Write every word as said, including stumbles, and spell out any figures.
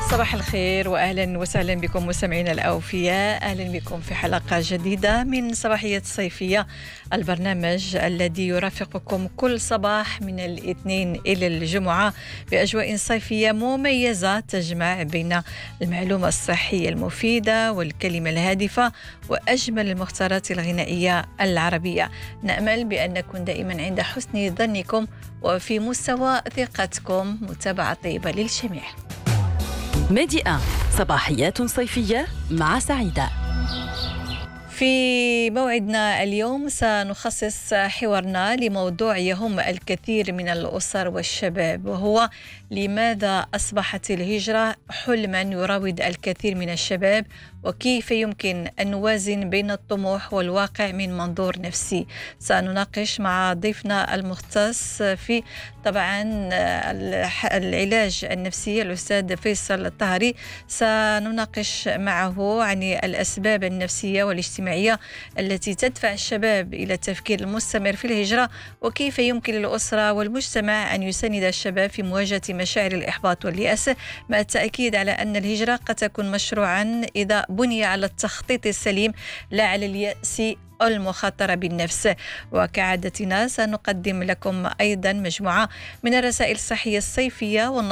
صباح الخير وأهلا وسهلا بكم مستمعينا الأوفياء. أهلا بكم في حلقة جديدة من صباحية صيفية، البرنامج الذي يرافقكم كل صباح من الاثنين إلى الجمعة بأجواء صيفية مميزة تجمع بين المعلومة الصحية المفيدة والكلمة الهادفة وأجمل المختارات الغنائية العربية. نأمل بأن نكون دائما عند حسن ظنكم وفي مستوى ثقتكم. متابعة طيبة للجميع. ميديا صباحيات صيفية مع سعيدة. في موعدنا اليوم سنخصص حوارنا لموضوع يهم الكثير من الأسر والشباب، وهو لماذا أصبحت الهجرة حلما يراود الكثير من الشباب، وكيف يمكن أن نوازن بين الطموح والواقع من منظور نفسي. سنناقش مع ضيفنا المختص في طبعا العلاج النفسي الأستاذ فيصل الطهري. سنناقش معه عن الأسباب النفسية والاجتماعية التي تدفع الشباب إلى التفكير المستمر في الهجرة، وكيف يمكن للأسرة والمجتمع أن يساند الشباب في مواجهة مشاعر الإحباط واليأس، مع التأكيد على أن الهجرة قد تكون مشروعا إذا بني على التخطيط السليم لا على اليأس المخاطرة بالنفس. وكعادتنا سنقدم لكم أيضا مجموعة من الرسائل الصحية الصيفية